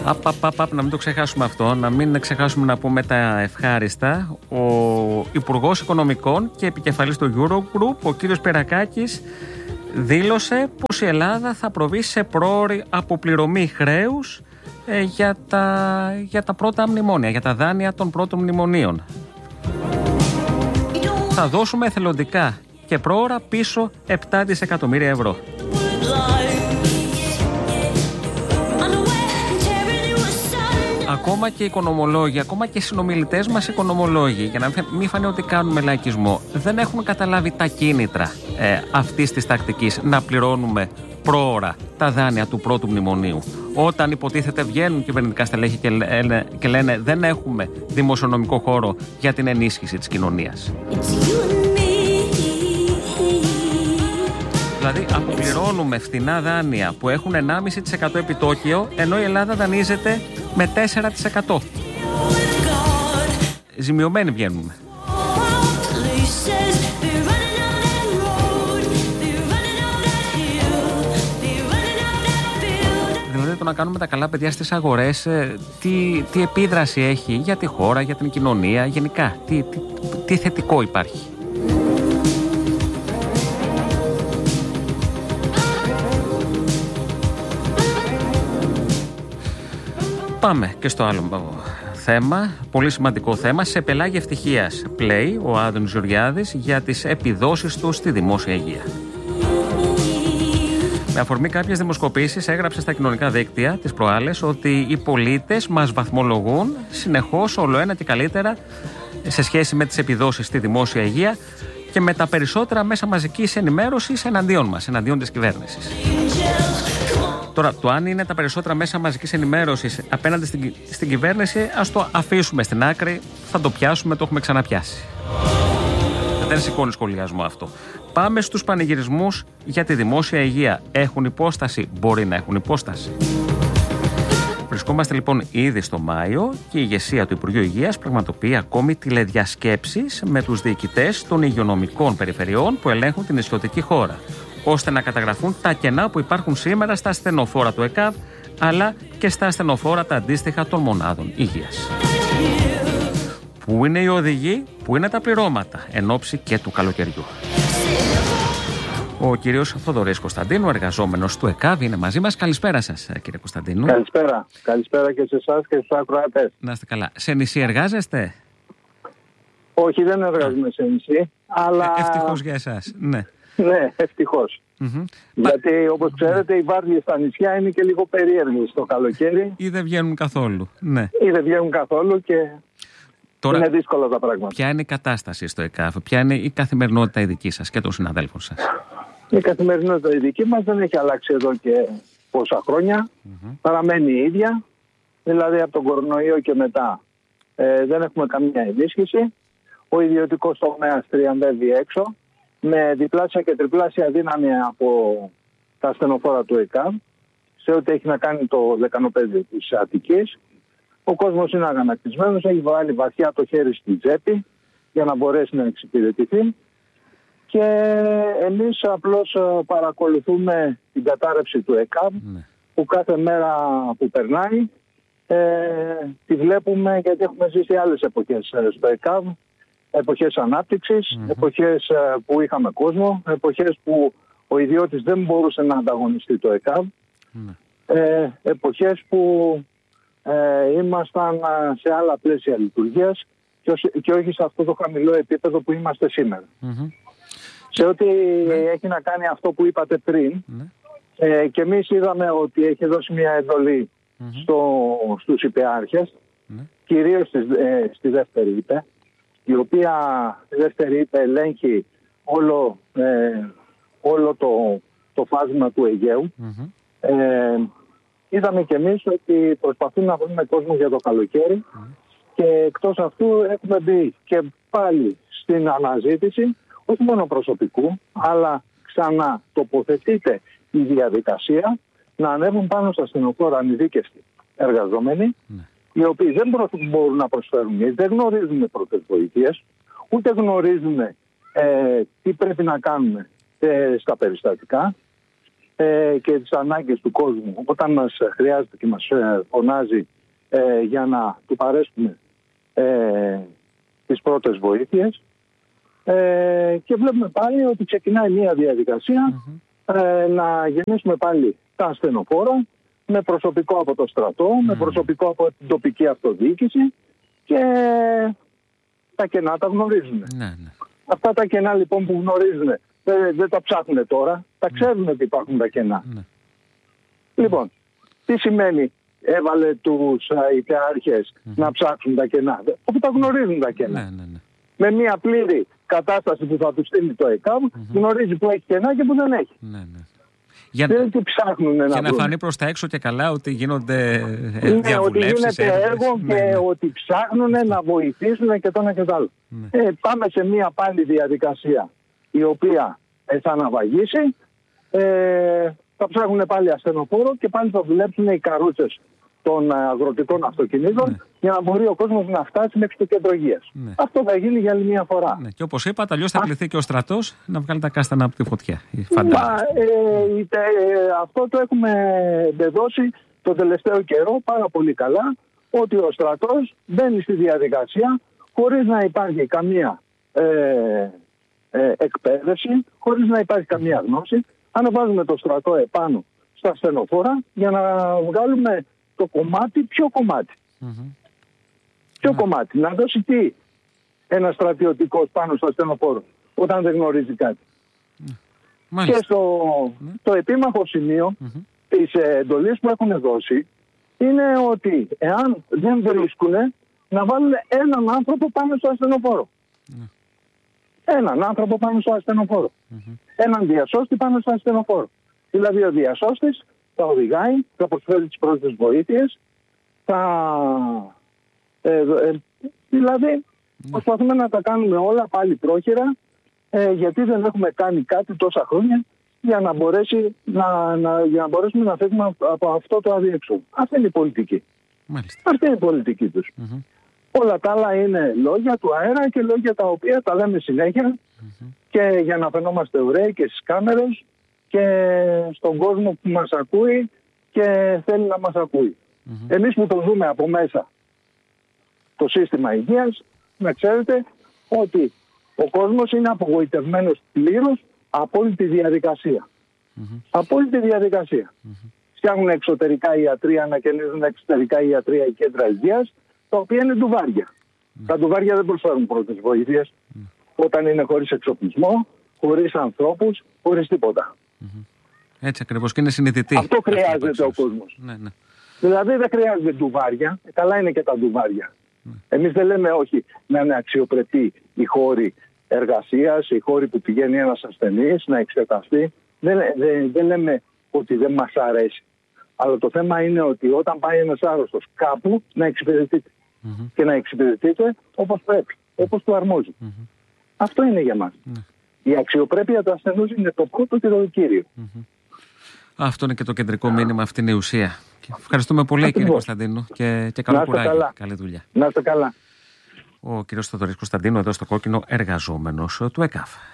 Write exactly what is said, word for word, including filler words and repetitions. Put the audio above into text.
Απ, απ, απ, απ, να μην το ξεχάσουμε αυτό, να μην ξεχάσουμε να πούμε τα ευχάριστα. Ο Υπουργός Οικονομικών και επικεφαλής του Eurogroup, ο κύριος Σπυρακάκης, δήλωσε πως η Ελλάδα θα προβεί σε πρόωρη αποπληρωμή χρέους ε, για, τα, για τα πρώτα μνημόνια, για τα δάνεια των πρώτων μνημονίων. Θα δώσουμε εθελοντικά και πρόωρα πίσω επτά δισεκατομμύρια ευρώ. Ακόμα και οι οικονομολόγοι, ακόμα και οι συνομιλητές μας οικονομολόγοι, για να μην φανεί ότι κάνουμε λαϊκισμό, δεν έχουν καταλάβει τα κίνητρα ε, αυτής της τακτικής να πληρώνουμε πρόωρα τα δάνεια του πρώτου μνημονίου. Όταν υποτίθεται βγαίνουν κυβερνητικά στελέχη και λένε, και λένε δεν έχουμε δημοσιονομικό χώρο για την ενίσχυση της κοινωνίας. Δηλαδή αποπληρώνουμε φθηνά δάνεια που έχουν ενάμιση τοις εκατό επιτόκιο, ενώ η Ελλάδα δανείζεται με τέσσερα τοις εκατό. Ζημιωμένοι βγαίνουμε. Δηλαδή το να κάνουμε τα καλά παιδιά στις αγορές, τι, τι επίδραση έχει για τη χώρα, για την κοινωνία, γενικά, τι, τι, τι θετικό υπάρχει. Πάμε και στο άλλο θέμα, πολύ σημαντικό θέμα. Σε πελάγη ευτυχίας πλέει ο Άδωνης Γεωργιάδης για τις επιδόσεις του στη δημόσια υγεία. Με αφορμή κάποιες δημοσκοπήσεις έγραψε στα κοινωνικά δίκτυα τις προάλλες ότι οι πολίτες μας βαθμολογούν συνεχώς όλο ένα και καλύτερα σε σχέση με τις επιδόσεις στη δημόσια υγεία και με τα περισσότερα μέσα μαζικής ενημέρωσης εναντίον μας, εναντίον της κυβέρνησης. Τώρα, το αν είναι τα περισσότερα μέσα μαζικής ενημέρωσης απέναντι στην, στην κυβέρνηση, ας το αφήσουμε στην άκρη, θα το πιάσουμε, το έχουμε ξαναπιάσει. Δεν σηκώνει σχολιασμό αυτό. Πάμε στους πανηγυρισμούς για τη δημόσια υγεία. Έχουν υπόσταση, μπορεί να έχουν υπόσταση. Βρισκόμαστε λοιπόν ήδη στο Μάιο και η ηγεσία του Υπουργείου Υγείας πραγματοποιεί ακόμη τηλεδιασκέψεις με τους διοικητές των υγειονομικών περιφερειών που ελέγχουν την νησιωτική χώρα, ώστε να καταγραφούν τα κενά που υπάρχουν σήμερα στα ασθενοφόρα του ΕΚΑΒ, αλλά και στα ασθενοφόρα τα αντίστοιχα των μονάδων υγείας. Πού είναι οι οδηγοί, πού είναι τα πληρώματα, εν ώψη και του καλοκαιριού. Ο κύριος Θοδωρής Κωνσταντίνου, εργαζόμενος του ΕΚΑΒ, είναι μαζί μας. Καλησπέρα σας, κύριε Κωνσταντίνου. Καλησπέρα. Καλησπέρα και σε εσάς και στους ακροατές. Να είστε καλά. Σε νησί εργάζεστε? Όχι, δεν εργάζομαι σε νησί, αλλά... Ε, ευτυχώς για εσάς, ναι. Ναι, ευτυχώς. Mm-hmm. Γιατί όπως ξέρετε οι βάρδιες στα νησιά είναι και λίγο περίεργες το καλοκαίρι. Ή δεν βγαίνουν καθόλου. Ναι. Ή δεν βγαίνουν καθόλου και τώρα, είναι δύσκολα τα πράγματα. Ποια είναι η κατάσταση στο ΕΚΑΒ, ποια είναι η καθημερινότητα η δική σας και των συναδέλφων σας? Η καθημερινότητα η δική μας δεν έχει αλλάξει εδώ και πόσα χρόνια. Mm-hmm. Παραμένει η ίδια. Δηλαδή από τον κορονοϊό και μετά ε, δεν έχουμε καμία ενίσχυση. Ο ιδιωτικός τομέας τριαμβεύει έξω με διπλάσια και τριπλάσια δύναμη από τα ασθενοφόρα του ΕΚΑΒ σε ό,τι έχει να κάνει το λεκανοπέδιο της Αττικής. Ο κόσμος είναι αγανακτισμένος, έχει βάλει βαθιά το χέρι στη τσέπη για να μπορέσει να εξυπηρετηθεί και εμείς απλώς παρακολουθούμε την κατάρρευση του ΕΚΑΒ ναι. που κάθε μέρα που περνάει ε, τη βλέπουμε, γιατί έχουμε ζήσει άλλες εποχές στο ΕΚΑΒ. Εποχές ανάπτυξης, mm-hmm. εποχές που είχαμε κόσμο, εποχές που ο ιδιώτης δεν μπορούσε να ανταγωνιστεί το ΕΚΑΒ, mm-hmm. ε, εποχές που ε, ήμασταν σε άλλα πλαίσια λειτουργίας και, και όχι σε αυτό το χαμηλό επίπεδο που είμαστε σήμερα. Mm-hmm. Σε ό,τι mm-hmm. έχει να κάνει αυτό που είπατε πριν, mm-hmm. ε, και εμείς είδαμε ότι έχει δώσει μια εντολή mm-hmm. στο, στους υπεάρχες, mm-hmm. κυρίως στη, ε, στη δεύτερη ΥΠΕ, η οποία η δεύτερη ΥΠΕ ελέγχει όλο, ε, όλο το, το φάσμα του Αιγαίου. Mm-hmm. Ε, είδαμε και εμείς ότι προσπαθούμε να βρούμε κόσμο για το καλοκαίρι mm-hmm. και εκτός αυτού έχουμε μπει και πάλι στην αναζήτηση όχι μόνο προσωπικού, αλλά ξανά τοποθετείται η διαδικασία να ανέβουν πάνω στα ασθενοφόρα ανειδίκευτοι εργαζόμενοι mm-hmm. οι οποίοι δεν μπορούν να προσφέρουν, δεν γνωρίζουν πρώτες βοήθειες, ούτε γνωρίζουν ε, τι πρέπει να κάνουμε ε, στα περιστατικά ε, και τις ανάγκες του κόσμου όταν μας χρειάζεται και μας ε, φωνάζει ε, για να του παρέσουμε ε, τις πρώτες βοήθειες. Ε, και βλέπουμε πάλι ότι ξεκινάει μια διαδικασία mm-hmm. ε, να γεννήσουμε πάλι τα ασθενοφόρα με προσωπικό από το στρατό, mm-hmm. με προσωπικό από την τοπική αυτοδιοίκηση και τα κενά τα γνωρίζουν. Ναι, ναι. Αυτά τα κενά λοιπόν που γνωρίζουν δεν, δεν τα ψάχνουν τώρα, τα ξέρουν ότι υπάρχουν τα κενά. Ναι. Λοιπόν, τι σημαίνει έβαλε τους ιτεάρχες mm-hmm. να ψάξουν τα κενά, όπου τα γνωρίζουν τα κενά. Ναι, ναι, ναι. Με μια πλήρη κατάσταση που θα του στείλει το ΕΚΑΒ, mm-hmm. γνωρίζει που έχει κενά και που δεν έχει. Ναι, ναι. Για, δεν τι ψάχνουν να, για να φανεί προς τα έξω και καλά ότι γίνονται ε, ναι, ότι γίνεται έργο ναι, και ναι. ότι ψάχνουν να βοηθήσουν και το ένα και το άλλο. Ναι. Ε, πάμε σε μια πάλι διαδικασία η οποία ε, θα αναβαγίσει, ε, θα ψάχνουν πάλι ασθενοφόρο και πάλι θα δουλέψουν οι καρούτσες των αγροτικών αυτοκινήτων ναι. για να μπορεί ο κόσμος να φτάσει μέχρι το κέντρο υγείας. Ναι. Αυτό θα γίνει για άλλη μια φορά. Ναι. Και όπως είπατε, αλλιώς θα κληθεί και ο στρατός να βγάλει τα κάστανα από τη φωτιά. Μα, ε, είτε, ε, αυτό το έχουμε δώσει το τελευταίο καιρό πάρα πολύ καλά, ότι ο στρατός μπαίνει στη διαδικασία χωρίς να υπάρχει καμία ε, ε, εκπαίδευση, χωρίς να υπάρχει καμία γνώση. Ανεβάζουμε το στρατό επάνω στα ασθενοφόρα για να βγάλουμε το κομμάτι, ποιο κομμάτι. Mm-hmm. Ποιο yeah. κομμάτι. Να δώσει τι ένα στρατιωτικός πάνω στο ασθενοφόρο όταν δεν γνωρίζει κάτι. Yeah. Και στο yeah. το επίμαχο σημείο mm-hmm. της εντολής που έχουν δώσει είναι ότι εάν δεν βρίσκουν να βάλουν έναν άνθρωπο πάνω στο ασθενοφόρο. Yeah. Έναν άνθρωπο πάνω στο ασθενοφόρο. Mm-hmm. Έναν διασώστη πάνω στο ασθενοφόρο. Δηλαδή ο διασώστης θα οδηγάει, θα προσφέρει τις πρώτες βοήθειες, θα... Ε, ε, δηλαδή mm. προσπαθούμε να τα κάνουμε όλα πάλι πρόχειρα, ε, γιατί δεν έχουμε κάνει κάτι τόσα χρόνια για να, μπορέσει, να, να, για να μπορέσουμε να φύγουμε από αυτό το αδιέξοδο. Αυτή είναι η πολιτική. Μάλιστα. Αυτή είναι η πολιτική τους. Mm-hmm. Όλα τα άλλα είναι λόγια του αέρα και λόγια τα οποία τα λέμε συνέχεια mm-hmm. και για να φαινόμαστε ωραίοι και στις κάμερες και στον κόσμο που μας ακούει και θέλει να μας ακούει. Mm-hmm. Εμείς που το δούμε από μέσα το σύστημα υγείας, να ξέρετε ότι ο κόσμος είναι απογοητευμένος πλήρως από όλη τη διαδικασία. Mm-hmm. Από όλη τη διαδικασία. Mm-hmm. Φτιάχνουν εξωτερικά ιατρία, ανακαινίζουν εξωτερικά ιατρία ή κέντρα υγείας, τα οποία είναι ντουβάρια. Mm-hmm. Τα ντουβάρια δεν προσφέρουν πρώτες βοήθειες mm-hmm. όταν είναι χωρίς εξοπλισμό, χωρίς ανθρώπους, χωρίς τίποτα. Mm-hmm. Έτσι ακριβώς και είναι συνειδητή. Αυτό χρειάζεται ο κόσμος. Ναι, ναι. Δηλαδή δεν χρειάζεται ντουβάρια, καλά είναι και τα ντουβάρια. Mm. Εμείς δεν λέμε όχι να είναι αξιοπρεπή οι χώροι εργασίας, οι χώροι που πηγαίνει ένας ασθενής να εξεταστεί. Δεν, δεν, δεν λέμε ότι δεν μας αρέσει. Αλλά το θέμα είναι ότι όταν πάει ένας άρρωστος κάπου να εξυπηρετείται. Mm-hmm. Και να εξυπηρετείται όπως πρέπει, όπως του αρμόζει. Mm-hmm. Αυτό είναι για μας. Mm-hmm. Η αξιοπρέπεια του ασθενούς είναι το πρώτο και το κύριο. Mm-hmm. Αυτό είναι και το κεντρικό μήνυμα, αυτή είναι η ουσία. Ευχαριστούμε πολύ, κύριε Κωνσταντίνου, και, και καλό κουράγιο. Καλή δουλειά. Να είστε καλά. Ο κύριος Θοδωρής Κωνσταντίνου, εδώ στο Κόκκινο, εργαζόμενος του ΕΚΑΒ.